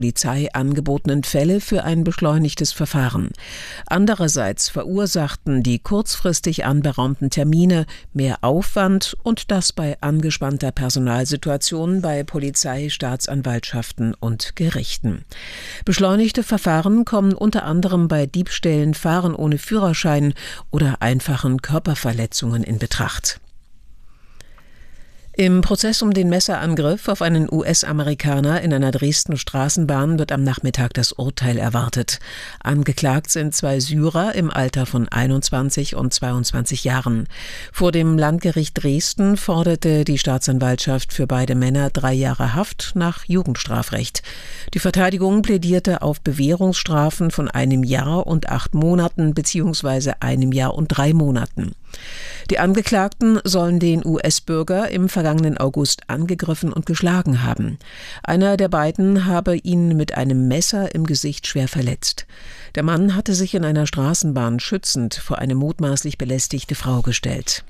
Polizei angebotenen Fälle für ein beschleunigtes Verfahren. Andererseits verursachten die kurzfristig anberaumten Termine mehr Aufwand und das bei angespannter Personalsituation bei Polizei, Staatsanwaltschaften und Gerichten. Beschleunigte Verfahren kommen unter anderem bei Diebstählen, Fahren ohne Führerschein oder einfachen Körperverletzungen in Betracht. Im Prozess um den Messerangriff auf einen US-Amerikaner in einer Dresdner Straßenbahn wird am Nachmittag das Urteil erwartet. Angeklagt sind 2 Syrer im Alter von 21 und 22 Jahren. Vor dem Landgericht Dresden forderte die Staatsanwaltschaft für beide Männer 3 Jahre Haft nach Jugendstrafrecht. Die Verteidigung plädierte auf Bewährungsstrafen von 1 Jahr und 8 Monaten bzw. 1 Jahr und 3 Monaten. Die Angeklagten sollen den US-Bürger im vergangenen August angegriffen und geschlagen haben. Einer der beiden habe ihn mit einem Messer im Gesicht schwer verletzt. Der Mann hatte sich in einer Straßenbahn schützend vor eine mutmaßlich belästigte Frau gestellt.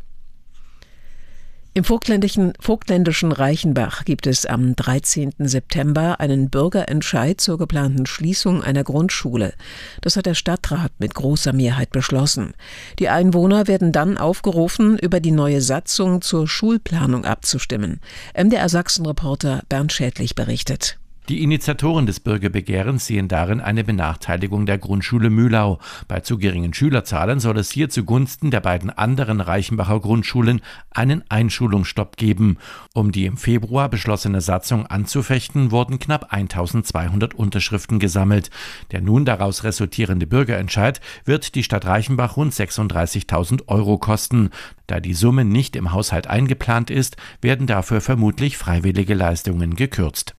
Im vogtländischen Reichenbach gibt es am 13. September einen Bürgerentscheid zur geplanten Schließung einer Grundschule. Das hat der Stadtrat mit großer Mehrheit beschlossen. Die Einwohner werden dann aufgerufen, über die neue Satzung zur Schulplanung abzustimmen. MDR Sachsen-Reporter Bernd Schädlich berichtet. Die Initiatoren des Bürgerbegehrens sehen darin eine Benachteiligung der Grundschule Mühlau. Bei zu geringen Schülerzahlen soll es hier zugunsten der beiden anderen Reichenbacher Grundschulen einen Einschulungsstopp geben. Um die im Februar beschlossene Satzung anzufechten, wurden knapp 1200 Unterschriften gesammelt. Der nun daraus resultierende Bürgerentscheid wird die Stadt Reichenbach rund 36.000 € kosten. Da die Summe nicht im Haushalt eingeplant ist, werden dafür vermutlich freiwillige Leistungen gekürzt.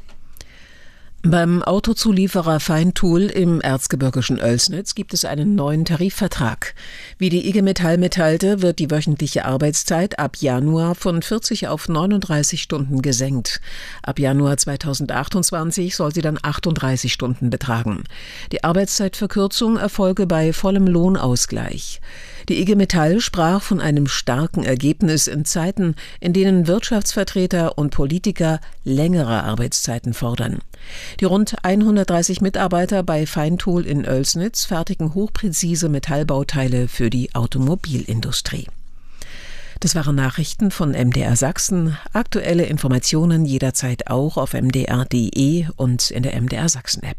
Beim Autozulieferer Feintool im erzgebirgischen Oelsnitz gibt es einen neuen Tarifvertrag. Wie die IG Metall mitteilte, wird die wöchentliche Arbeitszeit ab Januar von 40 auf 39 Stunden gesenkt. Ab Januar 2028 soll sie dann 38 Stunden betragen. Die Arbeitszeitverkürzung erfolge bei vollem Lohnausgleich. Die IG Metall sprach von einem starken Ergebnis in Zeiten, in denen Wirtschaftsvertreter und Politiker längere Arbeitszeiten fordern. Die rund 130 Mitarbeiter bei Feintool in Oelsnitz fertigen hochpräzise Metallbauteile für die Automobilindustrie. Das waren Nachrichten von MDR Sachsen. Aktuelle Informationen jederzeit auch auf mdr.de und in der MDR Sachsen-App.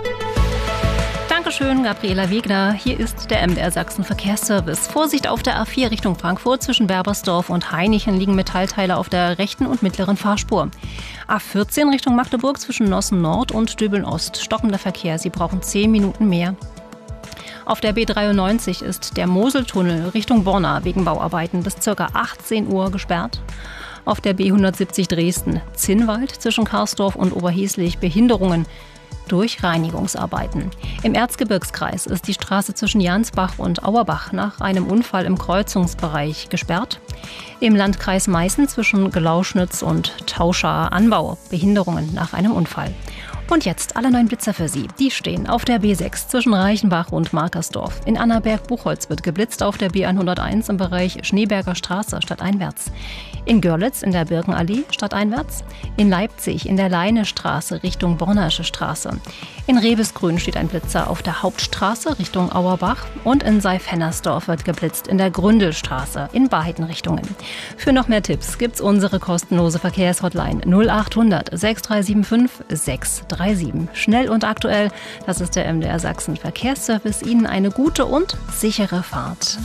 Dankeschön, Gabriela Wegner. Hier ist der MDR Sachsen Verkehrsservice. Vorsicht auf der A4 Richtung Frankfurt. Zwischen Berbersdorf und Hainichen liegen Metallteile auf der rechten und mittleren Fahrspur. A14 Richtung Magdeburg zwischen Nossen Nord und Döbeln Ost. Stockender Verkehr. Sie brauchen 10 Minuten mehr. Auf der B93 ist der Moseltunnel Richtung Borna wegen Bauarbeiten bis ca. 18 Uhr gesperrt. Auf der B170 Dresden-Zinnwald zwischen Karsdorf und Oberheslich Behinderungen durch Reinigungsarbeiten. Im Erzgebirgskreis ist die Straße zwischen Jansbach und Auerbach nach einem Unfall im Kreuzungsbereich gesperrt. Im Landkreis Meißen zwischen Glauschnitz und Tauschaer Anbau Behinderungen nach einem Unfall. Und jetzt alle 9 Blitzer für Sie. Die stehen auf der B6 zwischen Reichenbach und Markersdorf. In Annaberg-Buchholz wird geblitzt auf der B101 im Bereich Schneeberger Straße stadteinwärts. In Görlitz in der Birkenallee stadteinwärts. In Leipzig in der Leinestraße Richtung Bornersche Straße. In Rebesgrün steht ein Blitzer auf der Hauptstraße Richtung Auerbach. Und in Seif-Hennersdorf wird geblitzt in der Gründelstraße in beiden Richtungen. Für noch mehr Tipps gibt's unsere kostenlose Verkehrshotline 0800 6375 637. Schnell und aktuell, das ist der MDR Sachsen Verkehrsservice. Ihnen eine gute und sichere Fahrt.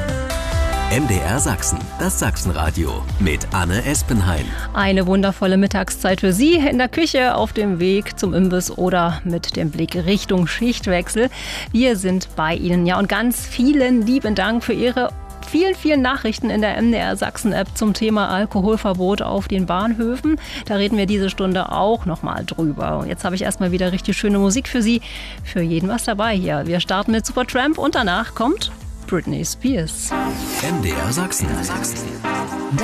MDR Sachsen, das Sachsenradio mit Anne Espenheim. Eine wundervolle Mittagszeit für Sie in der Küche, auf dem Weg zum Imbiss oder mit dem Blick Richtung Schichtwechsel. Wir sind bei Ihnen. Ja, und ganz vielen lieben Dank für Ihre vielen Nachrichten in der MDR Sachsen-App zum Thema Alkoholverbot auf den Bahnhöfen. Da reden wir diese Stunde auch nochmal drüber. Und jetzt habe ich erstmal wieder richtig schöne Musik für Sie. Für jeden was dabei hier. Wir starten mit Supertramp und danach kommt Britney Spears. MDR Sachsen.